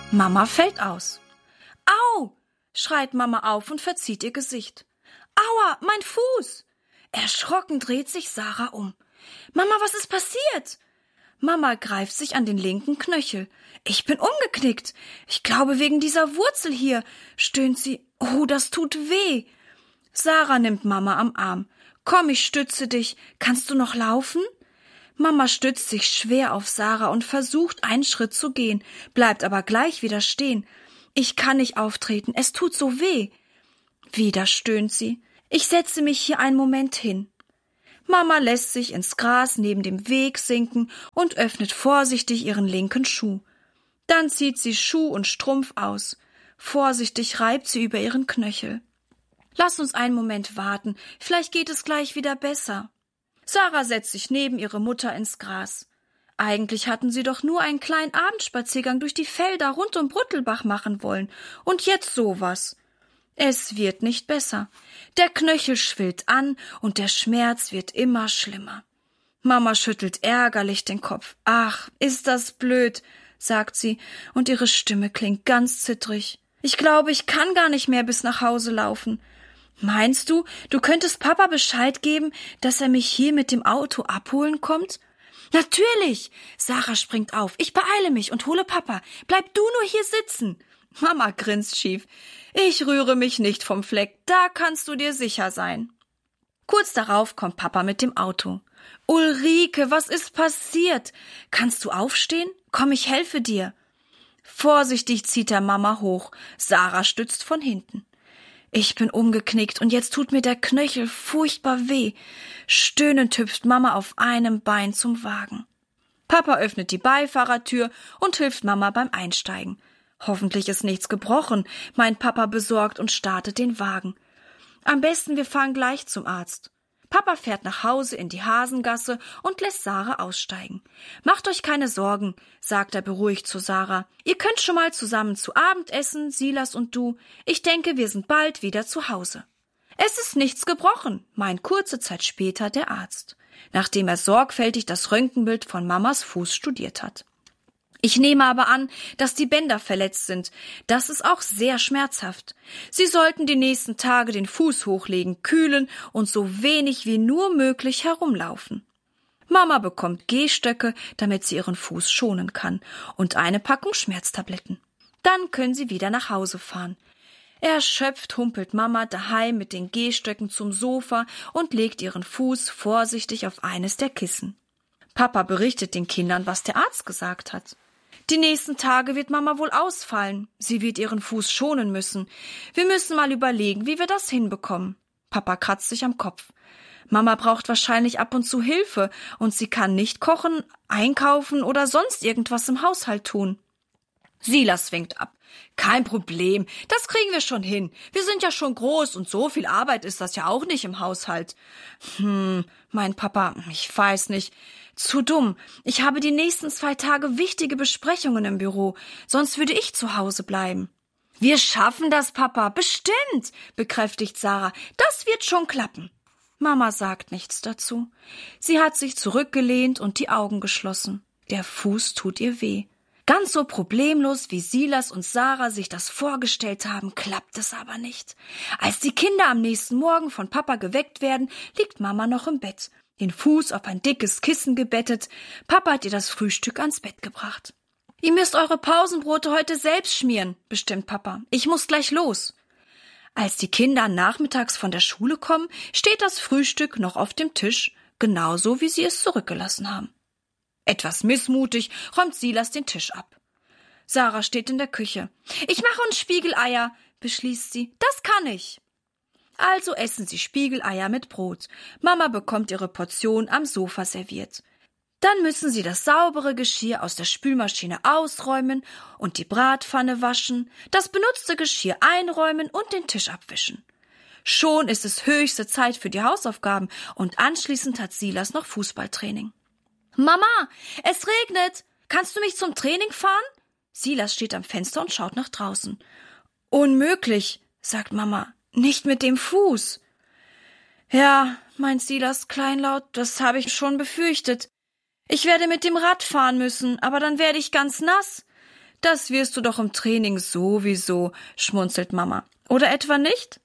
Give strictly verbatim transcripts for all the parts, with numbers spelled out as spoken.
Mama fällt aus. Au! Schreit Mama auf und verzieht ihr Gesicht. Aua, mein Fuß! Erschrocken dreht sich Sarah um. Mama, was ist passiert? Mama greift sich an den linken Knöchel. Ich bin umgeknickt. Ich glaube wegen dieser Wurzel hier, stöhnt sie. Oh, das tut weh. Sarah nimmt Mama am Arm. Komm, ich stütze dich. Kannst du noch laufen? Mama stützt sich schwer auf Sarah und versucht, einen Schritt zu gehen, bleibt aber gleich wieder stehen. Ich kann nicht auftreten, es tut so weh. Wieder stöhnt sie. Ich setze mich hier einen Moment hin. Mama lässt sich ins Gras neben dem Weg sinken und öffnet vorsichtig ihren linken Schuh. Dann zieht sie Schuh und Strumpf aus. Vorsichtig reibt sie über ihren Knöchel. Lass uns einen Moment warten, vielleicht geht es gleich wieder besser. Sarah setzt sich neben ihre Mutter ins Gras. Eigentlich hatten sie doch nur einen kleinen Abendspaziergang durch die Felder rund um Brüttelbach machen wollen. Und jetzt sowas. Es wird nicht besser. Der Knöchel schwillt an und der Schmerz wird immer schlimmer. Mama schüttelt ärgerlich den Kopf. Ach, ist das blöd, sagt sie, und ihre Stimme klingt ganz zittrig. Ich glaube, ich kann gar nicht mehr bis nach Hause laufen. Meinst du, du könntest Papa Bescheid geben, dass er mich hier mit dem Auto abholen kommt? Natürlich! Sarah springt auf. Ich beeile mich und hole Papa. Bleib du nur hier sitzen. Mama grinst schief. Ich rühre mich nicht vom Fleck. Da kannst du dir sicher sein. Kurz darauf kommt Papa mit dem Auto. Ulrike, was ist passiert? Kannst du aufstehen? Komm, ich helfe dir. Vorsichtig zieht er Mama hoch. Sarah stützt von hinten. Ich bin umgeknickt und jetzt tut mir der Knöchel furchtbar weh. Stöhnend hüpft Mama auf einem Bein zum Wagen. Papa öffnet die Beifahrertür und hilft Mama beim Einsteigen. Hoffentlich ist nichts gebrochen, meint Papa besorgt und startet den Wagen. Am besten wir fahren gleich zum Arzt. Papa fährt nach Hause in die Hasengasse und lässt Sarah aussteigen. Macht euch keine Sorgen, sagt er beruhigt zu Sarah. Ihr könnt schon mal zusammen zu Abend essen, Silas und du. Ich denke, wir sind bald wieder zu Hause. Es ist nichts gebrochen, meint kurze Zeit später der Arzt, nachdem er sorgfältig das Röntgenbild von Mamas Fuß studiert hat. Ich nehme aber an, dass die Bänder verletzt sind. Das ist auch sehr schmerzhaft. Sie sollten die nächsten Tage den Fuß hochlegen, kühlen und so wenig wie nur möglich herumlaufen. Mama bekommt Gehstöcke, damit sie ihren Fuß schonen kann, und eine Packung Schmerztabletten. Dann können sie wieder nach Hause fahren. Erschöpft humpelt Mama daheim mit den Gehstöcken zum Sofa und legt ihren Fuß vorsichtig auf eines der Kissen. Papa berichtet den Kindern, was der Arzt gesagt hat. Die nächsten Tage wird Mama wohl ausfallen. Sie wird ihren Fuß schonen müssen. Wir müssen mal überlegen, wie wir das hinbekommen. Papa kratzt sich am Kopf. Mama braucht wahrscheinlich ab und zu Hilfe und sie kann nicht kochen, einkaufen oder sonst irgendwas im Haushalt tun. Silas winkt ab. Kein Problem, das kriegen wir schon hin. Wir sind ja schon groß und so viel Arbeit ist das ja auch nicht im Haushalt. Hm, mein Papa, ich weiß nicht. Zu dumm. Ich habe die nächsten zwei Tage wichtige Besprechungen im Büro, sonst würde ich zu Hause bleiben. Wir schaffen das, Papa, bestimmt, bekräftigt Sarah. Das wird schon klappen. Mama sagt nichts dazu. Sie hat sich zurückgelehnt und die Augen geschlossen. Der Fuß tut ihr weh. Ganz so problemlos, wie Silas und Sarah sich das vorgestellt haben, klappt es aber nicht. Als die Kinder am nächsten Morgen von Papa geweckt werden, liegt Mama noch im Bett, den Fuß auf ein dickes Kissen gebettet. Papa hat ihr das Frühstück ans Bett gebracht. Ihr müsst eure Pausenbrote heute selbst schmieren, bestimmt Papa. Ich muss gleich los. Als die Kinder nachmittags von der Schule kommen, steht das Frühstück noch auf dem Tisch, genauso wie sie es zurückgelassen haben. Etwas missmutig räumt Silas den Tisch ab. Sarah steht in der Küche. Ich mache uns Spiegeleier, beschließt sie. Das kann ich. Also essen sie Spiegeleier mit Brot. Mama bekommt ihre Portion am Sofa serviert. Dann müssen sie das saubere Geschirr aus der Spülmaschine ausräumen und die Bratpfanne waschen, das benutzte Geschirr einräumen und den Tisch abwischen. Schon ist es höchste Zeit für die Hausaufgaben und anschließend hat Silas noch Fußballtraining. Mama, es regnet. Kannst du mich zum Training fahren? Silas steht am Fenster und schaut nach draußen. Unmöglich, sagt Mama. Nicht mit dem Fuß. Ja, meint Silas kleinlaut, das habe ich schon befürchtet. Ich werde mit dem Rad fahren müssen, aber dann werde ich ganz nass. Das wirst du doch im Training sowieso, schmunzelt Mama. Oder etwa nicht?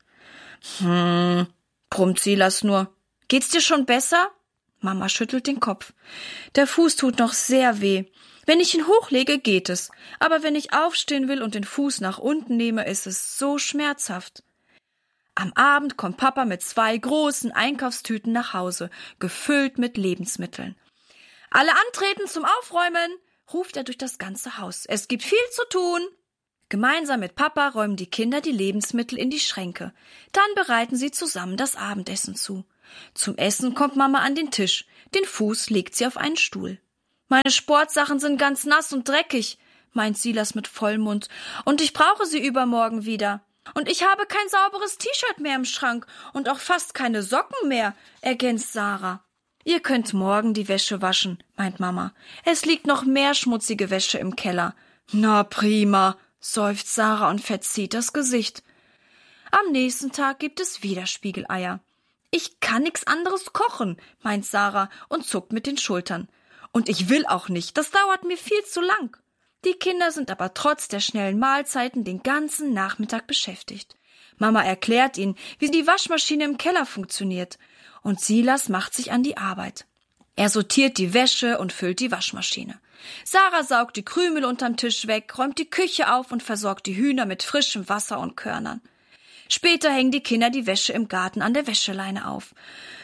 Hm, brummt Silas nur. Geht's dir schon besser? Mama schüttelt den Kopf. Der Fuß tut noch sehr weh. Wenn ich ihn hochlege, geht es. Aber wenn ich aufstehen will und den Fuß nach unten nehme, ist es so schmerzhaft. Am Abend kommt Papa mit zwei großen Einkaufstüten nach Hause, gefüllt mit Lebensmitteln. Alle antreten zum Aufräumen, ruft er durch das ganze Haus. Es gibt viel zu tun. Gemeinsam mit Papa räumen die Kinder die Lebensmittel in die Schränke. Dann bereiten sie zusammen das Abendessen zu. Zum Essen kommt Mama an den Tisch. Den Fuß legt sie auf einen Stuhl. Meine Sportsachen sind ganz nass und dreckig, meint Silas mit Vollmund. Und ich brauche sie übermorgen wieder. Und ich habe kein sauberes T-Shirt mehr im Schrank und auch fast keine Socken mehr, ergänzt Sarah. Ihr könnt morgen die Wäsche waschen, meint Mama. Es liegt noch mehr schmutzige Wäsche im Keller. Na prima, seufzt Sarah und verzieht das Gesicht. Am nächsten Tag gibt es wieder Spiegeleier. Ich kann nix anderes kochen, meint Sarah und zuckt mit den Schultern. Und ich will auch nicht, das dauert mir viel zu lang. Die Kinder sind aber trotz der schnellen Mahlzeiten den ganzen Nachmittag beschäftigt. Mama erklärt ihnen, wie die Waschmaschine im Keller funktioniert. Und Silas macht sich an die Arbeit. Er sortiert die Wäsche und füllt die Waschmaschine. Sarah saugt die Krümel unterm Tisch weg, räumt die Küche auf und versorgt die Hühner mit frischem Wasser und Körnern. Später hängen die Kinder die Wäsche im Garten an der Wäscheleine auf.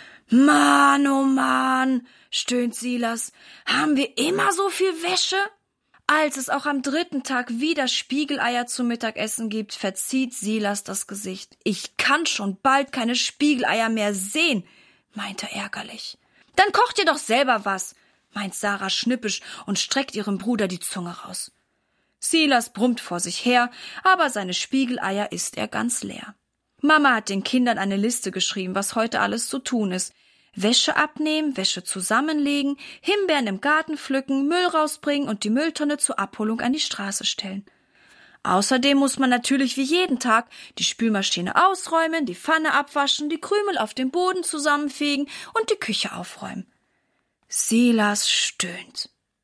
Mann, oh Mann, stöhnt Silas. Haben wir immer so viel Wäsche? Als es auch am dritten Tag wieder Spiegeleier zum Mittagessen gibt, verzieht Silas das Gesicht. Ich kann schon bald keine Spiegeleier mehr sehen, meint er ärgerlich. Dann kocht ihr doch selber was, meint Sarah schnippisch und streckt ihrem Bruder die Zunge raus. Silas brummt vor sich her, aber seine Spiegeleier isst er ganz leer. Mama hat den Kindern eine Liste geschrieben, was heute alles zu tun ist. Wäsche abnehmen, Wäsche zusammenlegen, Himbeeren im Garten pflücken, Müll rausbringen und die Mülltonne zur Abholung an die Straße stellen. Außerdem muss man natürlich wie jeden Tag die Spülmaschine ausräumen, die Pfanne abwaschen, die Krümel auf dem Boden zusammenfegen und die Küche aufräumen. Silas stöhnt.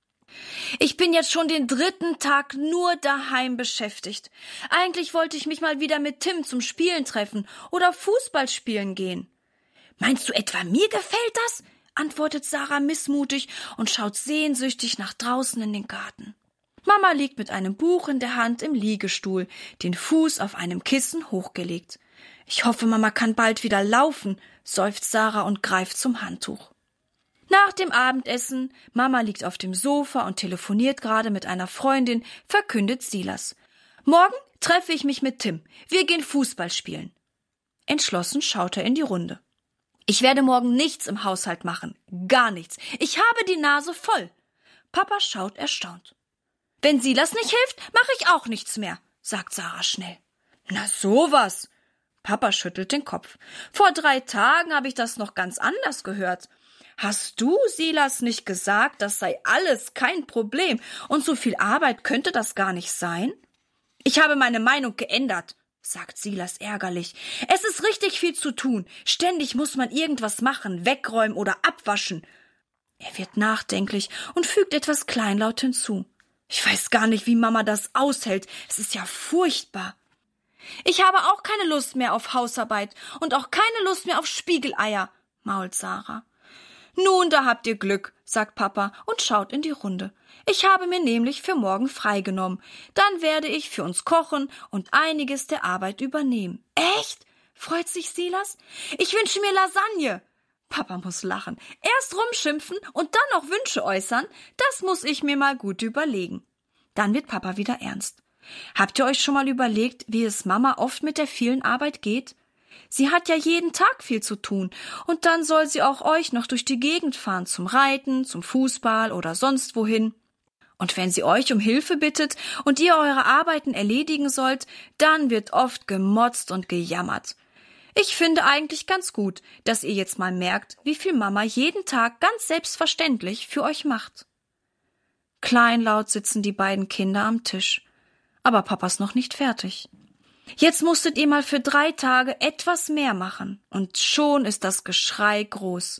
Ich bin jetzt schon den dritten Tag nur daheim beschäftigt. Eigentlich wollte ich mich mal wieder mit Tim zum Spielen treffen oder Fußball spielen gehen. Meinst du etwa, mir gefällt das? Antwortet Sarah missmutig und schaut sehnsüchtig nach draußen in den Garten. Mama liegt mit einem Buch in der Hand im Liegestuhl, den Fuß auf einem Kissen hochgelegt. Ich hoffe, Mama kann bald wieder laufen, seufzt Sarah und greift zum Handtuch. Nach dem Abendessen, Mama liegt auf dem Sofa und telefoniert gerade mit einer Freundin, verkündet Silas. Morgen treffe ich mich mit Tim. Wir gehen Fußball spielen. Entschlossen schaut er in die Runde. Ich werde morgen nichts im Haushalt machen. Gar nichts. Ich habe die Nase voll. Papa schaut erstaunt. Wenn Silas nicht hilft, mache ich auch nichts mehr, sagt Sarah schnell. Na sowas. Papa schüttelt den Kopf. Vor drei Tagen habe ich das noch ganz anders gehört. Hast du, Silas, nicht gesagt, das sei alles kein Problem und so viel Arbeit könnte das gar nicht sein? Ich habe meine Meinung geändert, sagt Silas ärgerlich. Es ist richtig viel zu tun. Ständig muss man irgendwas machen, wegräumen oder abwaschen. Er wird nachdenklich und fügt etwas kleinlaut hinzu. Ich weiß gar nicht, wie Mama das aushält. Es ist ja furchtbar. Ich habe auch keine Lust mehr auf Hausarbeit und auch keine Lust mehr auf Spiegeleier, mault Sarah. Nun, da habt ihr Glück, sagt Papa und schaut in die Runde. Ich habe mir nämlich für morgen freigenommen. Dann werde ich für uns kochen und einiges der Arbeit übernehmen. Echt? Freut sich Silas. Ich wünsche mir Lasagne. Papa muss lachen. Erst rumschimpfen und dann noch Wünsche äußern, das muss ich mir mal gut überlegen. Dann wird Papa wieder ernst. Habt ihr euch schon mal überlegt, wie es Mama oft mit der vielen Arbeit geht? Sie hat ja jeden Tag viel zu tun und dann soll sie auch euch noch durch die Gegend fahren zum Reiten, zum Fußball oder sonst wohin. Und wenn sie euch um Hilfe bittet und ihr eure Arbeiten erledigen sollt, dann wird oft gemotzt und gejammert. Ich finde eigentlich ganz gut, dass ihr jetzt mal merkt, wie viel Mama jeden Tag ganz selbstverständlich für euch macht. Kleinlaut sitzen die beiden Kinder am Tisch, aber Papa ist noch nicht fertig. Jetzt musstet ihr mal für drei Tage etwas mehr machen, und schon ist das Geschrei groß.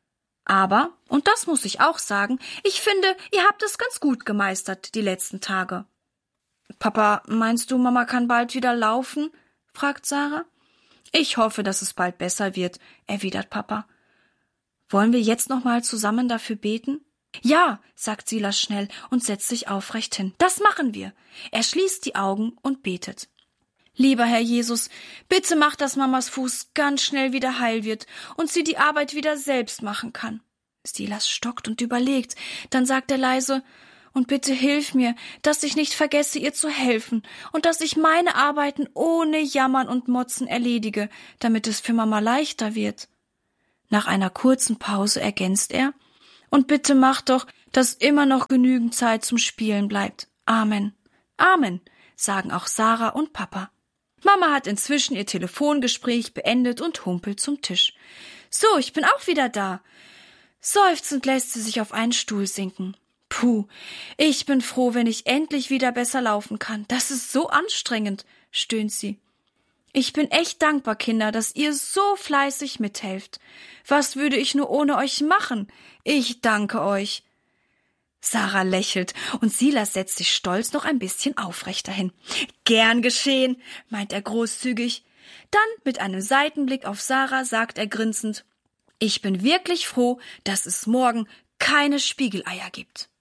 Aber, und das muss ich auch sagen, ich finde, ihr habt es ganz gut gemeistert, die letzten Tage. Papa, meinst du, Mama kann bald wieder laufen? Fragt Sarah. Ich hoffe, dass es bald besser wird, erwidert Papa. Wollen wir jetzt noch mal zusammen dafür beten? Ja, sagt Silas schnell und setzt sich aufrecht hin. Das machen wir. Er schließt die Augen und betet. Lieber Herr Jesus, bitte mach, dass Mamas Fuß ganz schnell wieder heil wird und sie die Arbeit wieder selbst machen kann. Silas stockt und überlegt, dann sagt er leise, und bitte hilf mir, dass ich nicht vergesse, ihr zu helfen und dass ich meine Arbeiten ohne Jammern und Motzen erledige, damit es für Mama leichter wird. Nach einer kurzen Pause ergänzt er, und bitte mach doch, dass immer noch genügend Zeit zum Spielen bleibt. Amen. Amen, sagen auch Sarah und Papa. Mama hat inzwischen ihr Telefongespräch beendet und humpelt zum Tisch. So, ich bin auch wieder da. Seufzend lässt sie sich auf einen Stuhl sinken. Puh, ich bin froh, wenn ich endlich wieder besser laufen kann. Das ist so anstrengend, stöhnt sie. Ich bin echt dankbar, Kinder, dass ihr so fleißig mithelft. Was würde ich nur ohne euch machen? Ich danke euch. Sarah lächelt und Silas setzt sich stolz noch ein bisschen aufrechter hin. Gern geschehen, meint er großzügig. Dann mit einem Seitenblick auf Sarah sagt er grinsend, ich bin wirklich froh, dass es morgen keine Spiegeleier gibt.